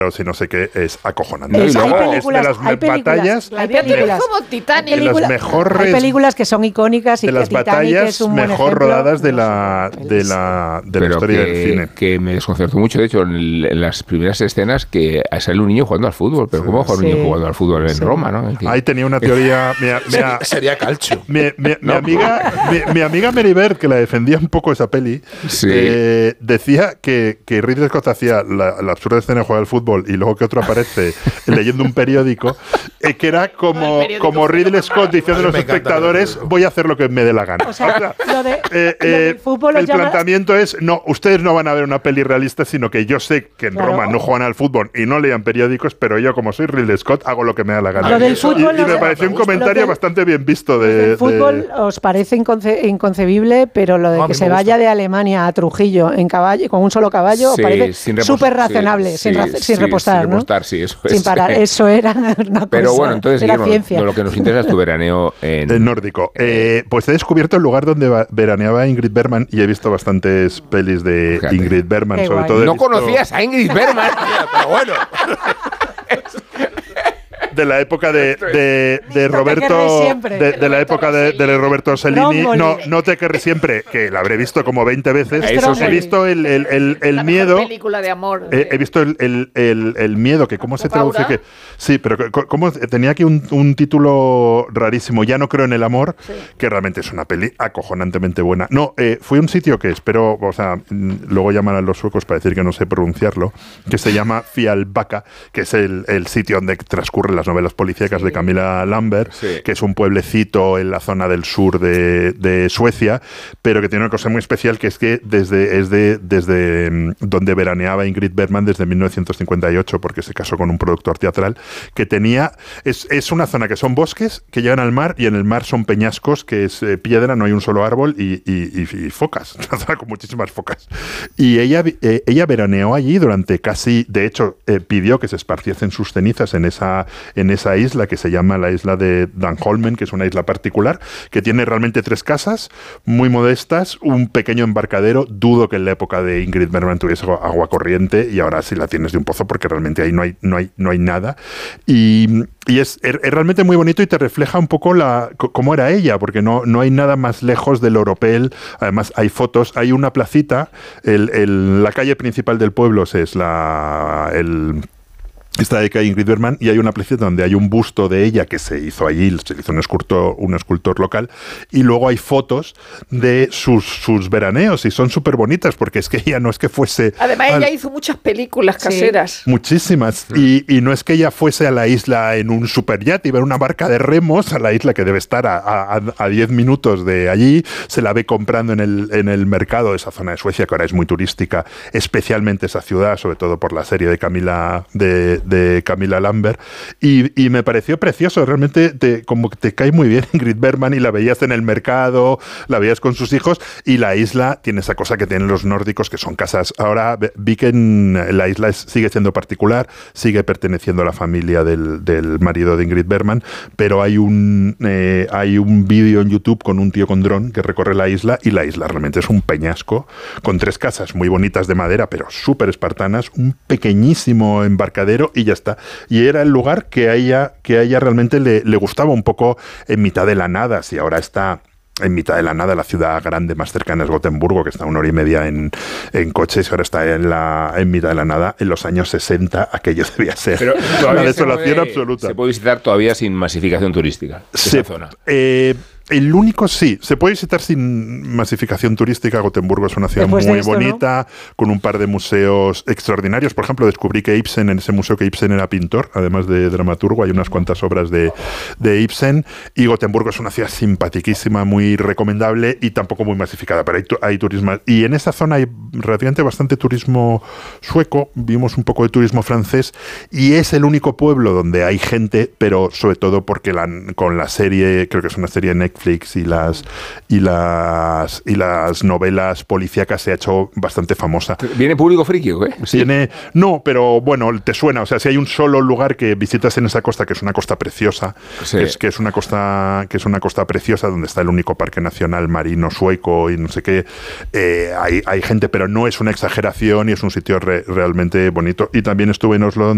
si no sé qué, es acojonante. Hay batallas, hay películas como Titanic. de las mejores, hay películas que son icónicas y de que las Titanic batallas es un mejor buen rodadas de ejemplo. la historia del cine. Que me desconcertó mucho, de hecho, en las primeras escenas que sale un niño jugando al fútbol. Pero ¿cómo juega un niño jugando al fútbol en Roma, no? Ahí tenía una teoría. Sería calcio. Mi amiga Meribert, que la defendía un poco esa peli, decía que Ridley Scott hacía la absurda escena de jugar al fútbol y luego que otro aparece leyendo un periódico, que era como Ridley Scott diciendo a los espectadores, voy a hacer lo que me dé la gana. O sea, lo del fútbol el planteamiento es, no, ustedes no van a ver una peli realista, sino que yo sé que en Roma no juegan al fútbol y no leían periódicos, pero yo, como soy Ridley Scott, hago lo que me da la gana. Lo del fútbol, y me pareció un comentario bastante bien visto. El fútbol os parece inconcebible, pero lo de que se vaya de Alemania a Trujillo en caballo, con un solo caballo, os parece súper razonable, sin repostar, ¿no? Sí, eso sin parar, eso era una cosa. Pero bueno, entonces ciencia. Lo que nos interesa es tu veraneo en nórdico. Pues he descubierto el lugar donde veraneaba Ingrid Bergman y he visto bastantes pelis de Ingrid Bergman. Qué sobre guay. todo no conocías a Ingrid Bergman. Pero bueno. De la época de Roberto, de la época de Roberto Sellini, no te querré siempre, que la habré visto como 20 veces. He visto el miedo. Película de amor. He visto el miedo, que cómo se traduce. Que, sí, pero como tenía aquí un título rarísimo, Ya no creo en el amor, que realmente es una peli acojonantemente buena. No, fui a un sitio que espero, o sea, luego llamarán los suecos para decir que no sé pronunciarlo, que se llama Fjällbacka, que es el sitio donde transcurren las novelas policíacas de Camilla Lambert, que es un pueblecito en la zona del sur de Suecia, pero que tiene una cosa muy especial, que es que desde donde veraneaba Ingrid Bergman desde 1958, porque se casó con un productor teatral, que tenía, es una zona que son bosques que llegan al mar, y en el mar son peñascos, que es piedra, no hay un solo árbol, y focas, una zona con muchísimas focas. Y ella veraneó allí durante casi, de hecho, pidió que se esparciesen sus cenizas en esa isla que se llama la isla de Danholmen, que es una isla particular, que tiene realmente 3 casas muy modestas, un pequeño embarcadero. Dudo que en la época de Ingrid Bergman tuviese agua corriente, y ahora sí la tienes de un pozo, porque realmente ahí no hay nada. Y es realmente muy bonito, y te refleja un poco cómo era ella, porque no hay nada más lejos del Oropel. Además hay fotos, hay una placita, la calle principal del pueblo es esta de Ingrid Bergman, y hay una placita donde hay un busto de ella que se hizo allí, se hizo un escultor local, y luego hay fotos de sus veraneos, y son súper bonitas, porque es que ella no es que fuese... Además ella hizo muchas películas caseras. Muchísimas, y no es que ella fuese a la isla en un superyate, iba en una barca de remos a la isla, que debe estar a 10 minutos de allí. Se la ve comprando en el mercado de esa zona de Suecia, que ahora es muy turística, especialmente esa ciudad, sobre todo por la serie de Camilla Lambert, y me pareció precioso, realmente como que te cae muy bien Ingrid Bergman, y la veías en el mercado, la veías con sus hijos, y la isla tiene esa cosa que tienen los nórdicos, que son casas. Ahora vi que la isla sigue siendo particular, sigue perteneciendo a la familia del marido de Ingrid Bergman, pero hay un vídeo en YouTube con un tío con dron que recorre la isla, y la isla realmente es un peñasco con 3 casas muy bonitas de madera, pero súper espartanas, un pequeñísimo embarcadero, y ya está. Y era el lugar que a ella realmente le gustaba, un poco en mitad de la nada. Si ahora está en mitad de la nada, la ciudad grande más cercana es Gotemburgo, que está a 1 hora y media en coches, y ahora está en mitad de la nada. En los años 60 aquello debía ser una desolación absoluta. Se puede visitar todavía sin masificación turística esa zona. El único se puede visitar sin masificación turística. Gotemburgo es una ciudad muy bonita, ¿no? Con un par de museos extraordinarios. Por ejemplo, descubrí que Ibsen, en ese museo, que Ibsen era pintor, además de dramaturgo, hay unas cuantas obras de Ibsen, y Gotemburgo es una ciudad simpaticísima, muy recomendable, y tampoco muy masificada, pero hay turismo. Y en esa zona hay relativamente bastante turismo sueco, vimos un poco de turismo francés, y es el único pueblo donde hay gente, pero sobre todo porque con la serie, creo que es una serie Netflix, y las novelas policíacas, se ha hecho bastante famosa. ¿Viene público friki o qué? Sí. No, pero bueno, te suena. O sea, si hay un solo lugar que visitas en esa costa, que es una costa preciosa, que es una costa preciosa, donde está el único parque nacional marino sueco y no sé qué, hay gente, pero no es una exageración, y es un sitio realmente bonito. Y también estuve en Oslo,